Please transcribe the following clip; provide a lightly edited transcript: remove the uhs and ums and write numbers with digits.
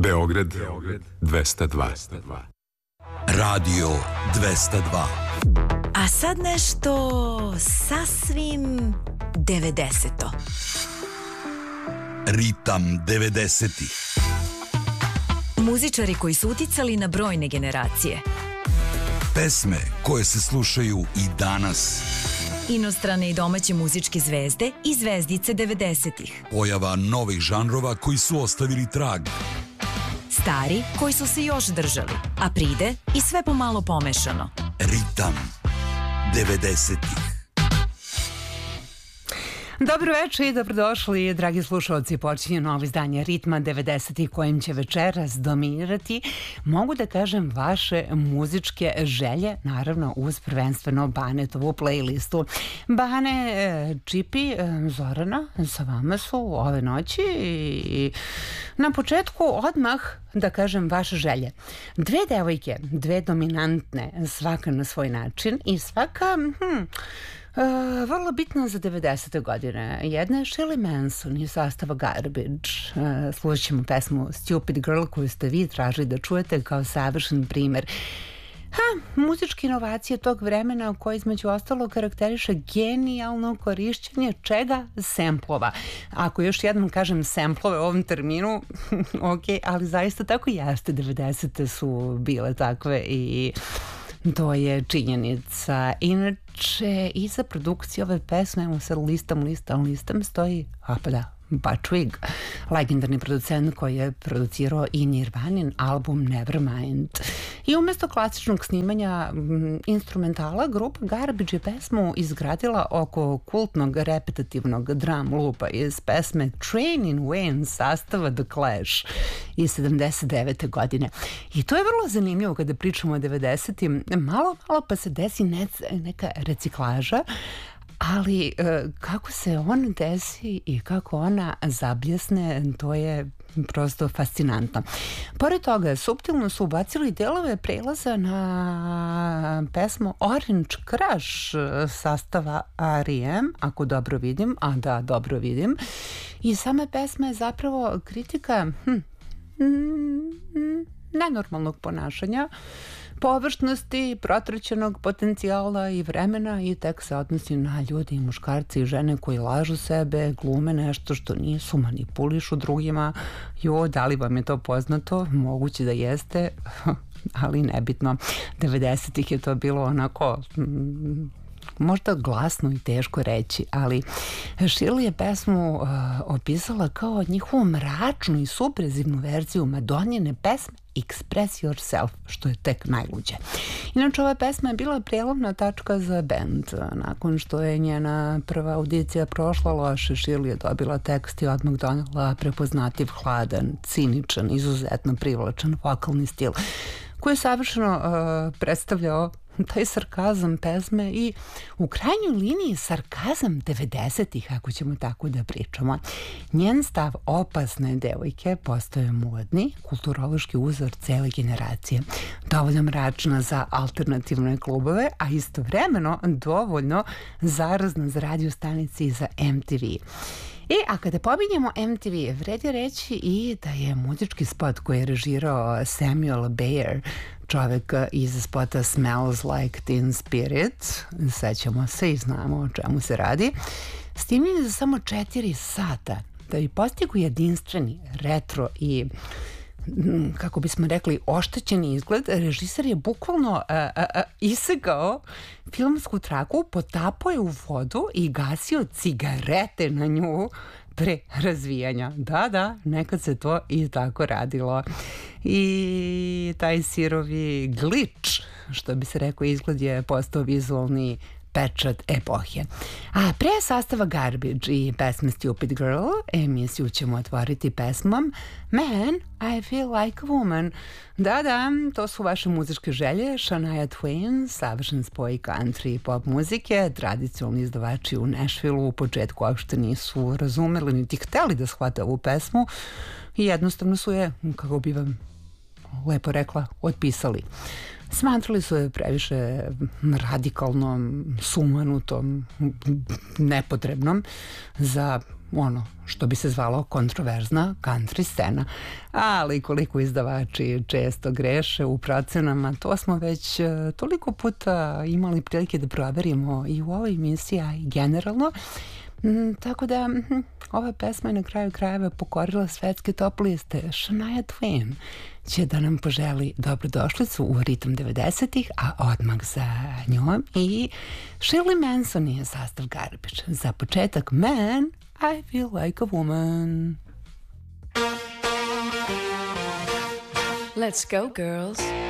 Beograd 202. Radio 202. A sad nešto sasvim 90-to. Ritam 90-ih. Muzičari koji su uticali na brojne generacije. Pesme koje se slušaju i danas. Inostrane i domaće muzičke zvezde i zvezdice 90-ih. Pojava novih žanrova koji su ostavili trag. Stari koji su se još držali, a pride i sve pomalo pomešano. Ritam 90-ih. Dobro večer i dobrodošli, dragi slušalci. Počinje novo izdanje Ritma 90-ih kojim će večeras dominirati, mogu da kažem, vaše muzičke želje, naravno uz prvenstveno Banetovu playlistu. Bane, Čipi, Zorana sa vama su ove noći i na početku odmah da kažem vaše želje. Dve devojke, dve dominantne, svaka na svoj način i svaka vrlo bitna za 90. godine. Jedna je Shirley Manson iz sastava Garbage. Slušat ćemo pesmu Stupid Girl koju ste vi tražili da čujete kao savršen primer muzičke inovacije tog vremena koje između ostalo karakteriše genijalno korišćenje čega? Semplova. Ako još jednom kažem semplove u ovom terminu, ok, ali zaista tako jeste. 90. su bile takve i to je činjenica. Inače, iza produkcije ove pesme, evo sad listam, stoji, Butch Vig, legendarni producent koji je producirao i Nirvanin album Nevermind. I umesto klasičnog snimanja instrumentala, grupa Garbage je pesmu izgradila oko kultnog repetitivnog drum loopa iz pesme Train in Wayne sastava The Clash iz 79. godine. I to je vrlo zanimljivo kada pričamo o 90-im. Malo pa se desi neka reciklaža, ali kako se on desi i kako ona zabljesne, to je prosto fascinantno. Pored toga, suptilno su ubacili delove prelaza na pesmu Orange Crush sastava R.E.M., ako dobro vidim, a da, dobro vidim. I sama pesma je zapravo kritika nenormalnog ponašanja, površnosti, protraćenog potencijala i vremena i tek se odnosi na ljude i muškarce i žene koji lažu sebe, glume nešto što nisu, manipulišu drugima. Da li vam je to poznato? Moguće da jeste, ali nebitno. 90-ih je to bilo onako možda glasno i teško reći, ali Shirley je pesmu opisala kao njihovu mračnu i suprezivnu verziju Madonine pesme Express Yourself, što je tek najluđe. Inače, ova pesma je bila prijelomna tačka za band. Nakon što je njena prva audicija prošla loše, Shirley je dobila tekst i odmah donela prepoznativ, hladan, ciničan, izuzetno privlačan vokalni stil koji je savršeno predstavljao taj sarkazam pesme i u krajnjoj liniji sarkazam 90-ih, ako ćemo tako da pričamo. Njen stav opasne devojke postaje modni, kulturološki uzor cele generacije. Dovoljno mračna za alternativne klubove, a istovremeno dovoljno zarazna za radio stanici i za MTV. A kada pominjemo MTV, vredi reći i da je muzički spot koji je režirao Samuel Bayer, čovek iz spota Smells Like Teen Spirit, sećamo se i znamo o čemu se radi, snimljen za samo 4 sata, da bi postigu jedinstveni, retro i kako bismo rekli, oštećeni izgled. Režiser je bukvalno isegao filmsku traku, potapao je u vodu i gasio cigarete na nju pre razvijanja. Da, nekad se to i tako radilo. I taj sirovi glič, što bi se rekao, izgled je postao vizualni pečat epohe. A pre sastava Garbage i pesme Stupid Girl, emisiju ćemo otvoriti pesmom Man, I Feel Like a Woman. Da, to su vaše muzičke želje. Shania Twain, savršen spoj country i pop muzike. Tradicionalni izdavači u Nashvilleu u početku uopšte nisu razumeli niti hteli da shvate ovu pesmu i jednostavno su je, kako bi vam lepo rekla, otpisali. Smatrali su je previše radikalnom, sumanutom, nepotrebnom za ono što bi se zvalo kontroverzna country scena. Ali koliko izdavači često greše u procenama, to smo već toliko puta imali prilike da proverimo i u ovoj emisiji, a i generalno. Tako da ova pesma je na kraju krajeva pokorila svetske top liste. Shania Twain će da nam poželi dobrodošlicu u ritam 90-ih, a odmah za njom i Shirley Manson je sastav Garbage. Za početak Man, I Feel Like a Woman. Let's go, girls.